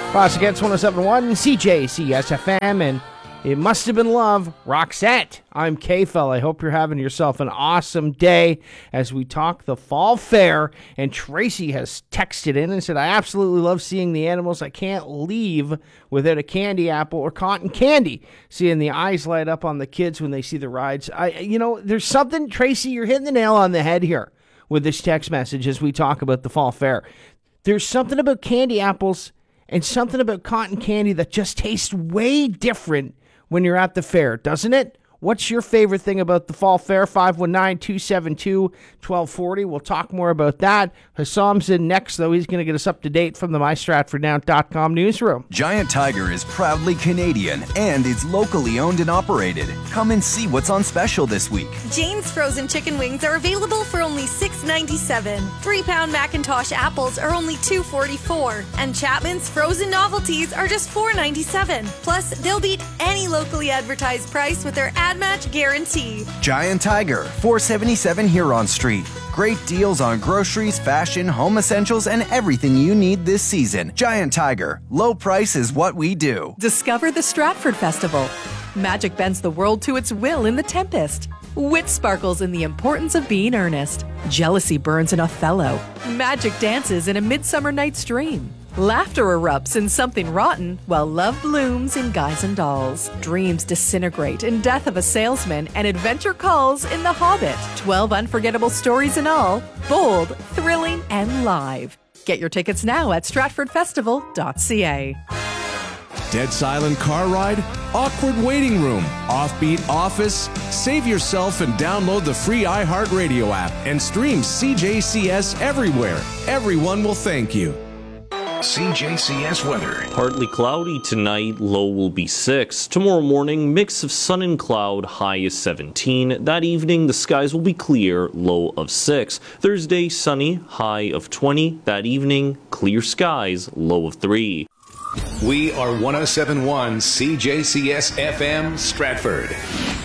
Classic Hits 107.1, CJCS FM, and It Must Have Been Love, Roxette. I'm K-Fel. I hope you're having yourself an awesome day as we talk the fall fair. And Tracy has texted in and said, I absolutely love seeing the animals. I can't leave without a candy apple or cotton candy. Seeing the eyes light up on the kids when they see the rides. There's something, Tracy, you're hitting the nail on the head here with this text message as we talk about the fall fair. There's something about candy apples and something about cotton candy that just tastes way different when you're at the fair, doesn't it? What's your favorite thing about the fall fair? 519-272-1240. We'll talk more about that. Hassam's in next, though. He's going to get us up to date from the MyStratfordNow.com newsroom. Giant Tiger is proudly Canadian and is locally owned and operated. Come and see what's on special this week. Jane's frozen chicken wings are available for only $6.97. 3-pound Macintosh apples are only $2.44. And Chapman's frozen novelties are just $4.97. Plus, they'll beat any locally advertised price with their ad match guarantee. Giant Tiger, 477 Huron Street. Great deals on groceries, fashion, home essentials, and everything you need this season. Giant Tiger, low price is what we do. Discover the Stratford Festival. Magic bends the world to its will in The Tempest. Wit sparkles in the importance of being earnest. Jealousy burns in Othello. Magic dances in A Midsummer Night's Dream. Laughter erupts in Something Rotten, while love blooms in Guys and Dolls. Dreams disintegrate in Death of a Salesman, and adventure calls in The Hobbit. 12 unforgettable stories in all, bold, thrilling, and live. Get your tickets now at stratfordfestival.ca. Dead silent car ride? Awkward waiting room? Offbeat office? Save yourself and download the free iHeartRadio app and stream CJCS everywhere. Everyone will thank you. CJCS weather. Partly cloudy tonight, low will be 6. Tomorrow morning, mix of sun and cloud, high is 17. That evening, the skies will be clear, low of 6. Thursday, sunny, high of 20. That evening, clear skies, low of 3. We are 107.1 CJCS FM Stratford.